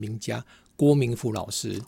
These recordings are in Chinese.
名家郭明甫老师。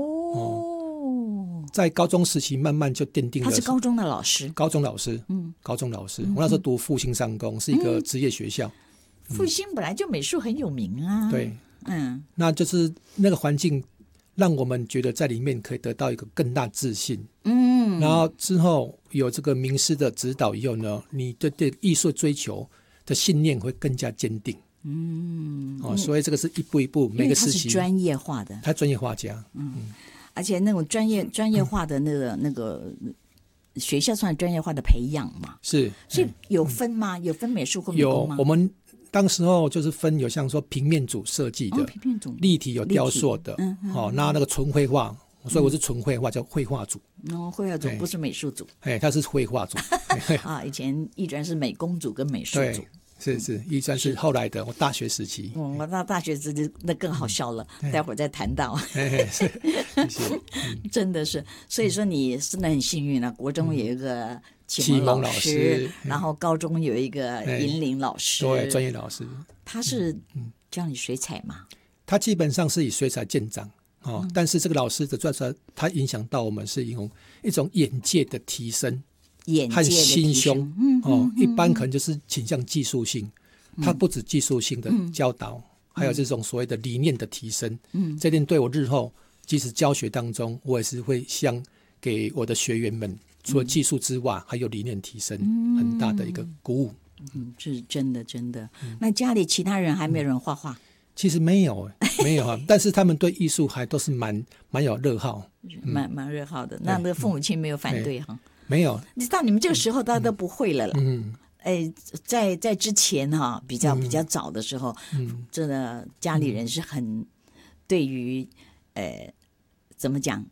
在高中时期慢慢就奠定了。 他是高中的老师。 高中老师。我那时候读复兴商工，是一个职业学校。 复兴本来就美术很有名啊。 对。那就是那个环境让我们觉得在里面可以得到一个更大自信。然后之后有这个名师的指导以后呢，你对艺术追求的信念会更加坚定。所以这个是一步一步，每个时期。 他是专业化的， 他专业画家。 而且那种专业化的那个学校算专业化的培养嘛。 是。所以有分吗？有分美术或美工吗？ 有，我们当时候就是分有像说平面组设计的， 平面组立体有雕塑的。那个纯绘画，所以我是纯绘画，叫绘画组。 绘画组不是美术组。 他是绘画组。 以前艺专是美工组跟美术组。 是，艺专是后来的，我大学时期。 我那大学时期那更好笑了，待会儿再谈到。 谢谢。 真的是，所以说你真的很幸运了。国中有一个启蒙老师，然后高中有一个引领老师， 对，专业老师。 他是教你水彩吗？ 他基本上是以水彩见长。但是这个老师的专长，他影响到我们是一种眼界的提升。和心胸。一般可能就是倾向技术性，它不止技术性的教导，还有这种所谓的理念的提升。这点对我日后即使教学当中，我也是会想给我的学员们，除了技术之外，还有理念提升，很大的一个鼓舞。 这是真的。那家里其他人还没有人画画？ 其实没有但是他们对艺术还都是蛮有热好， 蛮热好的。那父母亲没有反对哈？ 没有。 你到你们这个时候大家都不会了啦。在之前比较早的时候，真的家里人是很对于怎么讲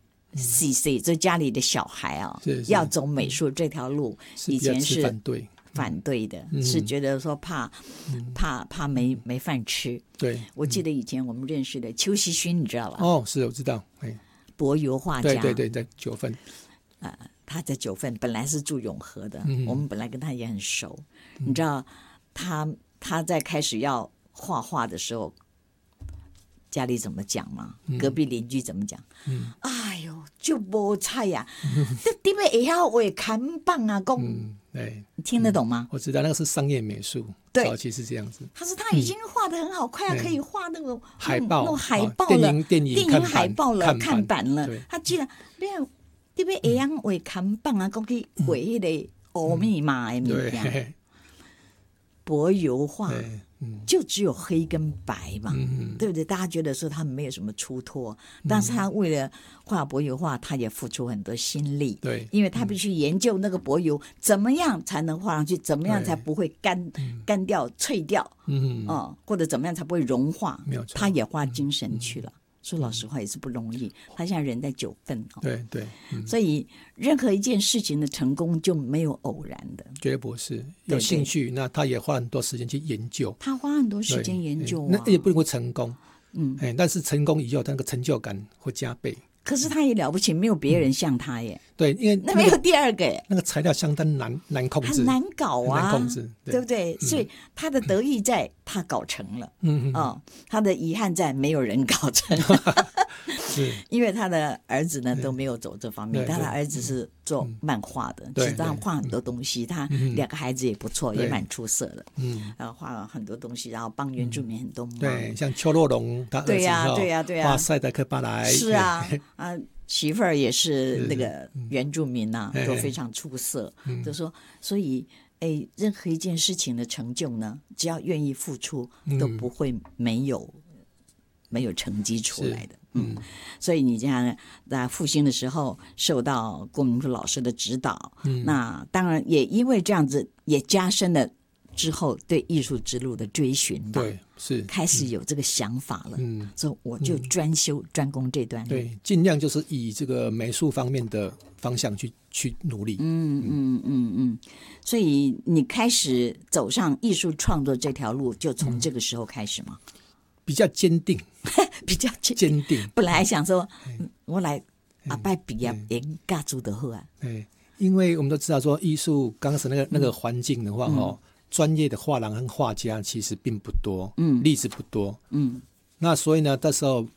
，CC 这家里的小孩要走美术这条路，以前是反对的，是觉得说怕没饭吃。 对， 我记得以前我们认识的邱锡勋，你知道吧？ 是我知道。 柏油画家。 对，在九份。 他在九份，本来是住永和的。我们本来跟他也很熟。你知道他在开始要画画的时候，家里怎么讲吗？隔壁邻居怎么讲？哎呦，就没菜呀！你们也要画看板啊，讲。你听得懂吗？ 我知道那个是商业美术，早期是这样子。 他说他已经画得很好，快要可以画那种海报、 那种海报了， 电影海报了，看板了。他居然你要会晓画看板啊，讲去画那个欧密码的物件。柏油画就只有黑跟白嘛，对不对？大家觉得说他没有什么出脱，但是他为了画柏油画，他也付出很多心力。 对， 因为他必须研究那个柏油怎么样才能画上去，怎么样才不会干掉、脆掉，或者怎么样才不会融化。 没有错， 他也花精神去了。说老实话也是不容易，他现在人在九份。 对， 所以任何一件事情的成功就没有偶然的， 绝对不是。有兴趣，那他也花很多时间去研究， 他花很多时间研究那也不能够成功。但是成功以后，他那个成就感会加倍。 可是他也了不起，没有别人像他耶。 对，因为那没有第二个耶。 那个材料相当难控制， 很难搞啊， 难控制， 对不对？所以他的得意在他搞成了，他的遗憾在没有人搞成。是，因为他的儿子呢都没有走这方面，他的儿子是做漫画的，其实他画很多东西，他两个孩子也不错，也蛮出色的，然后画了很多东西，然后帮原住民很多忙。 对，像邱若龙他儿子， 对呀， 画赛德克巴莱， 是啊，媳妇儿也是那个原住民啊，都非常出色。就说，所以任何一件事情的成就呢，只要愿意付出，都不会没有成绩出来的。所以你这样在复兴的时候受到郭明甫老师的指导，那当然也因为这样子，也加深了之后对艺术之路的追寻吧。 对，是开始有这个想法了。所以我就专攻这段路。 对，尽量就是以这个美术方面的方向去努力。 所以你开始走上艺术创作这条路，就从这个时候开始吗？ 比较坚定， 比较坚定。 本来还想说，我来拜毕业研教做得好啊。 因为我们都知道说，艺术刚开始那个环境的话，专业的画廊和画家其实并不多，例子不多。那所以呢，那时候